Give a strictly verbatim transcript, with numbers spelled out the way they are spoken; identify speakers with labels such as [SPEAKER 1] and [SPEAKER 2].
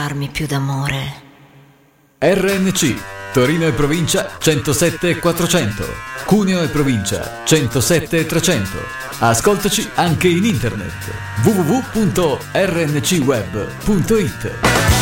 [SPEAKER 1] parlarmi più d'amore.
[SPEAKER 2] R N C, Torino e provincia centosette e quattrocento, Cuneo e provincia centosette e trecento. Ascoltaci anche in internet w w w punto r n c web punto i t.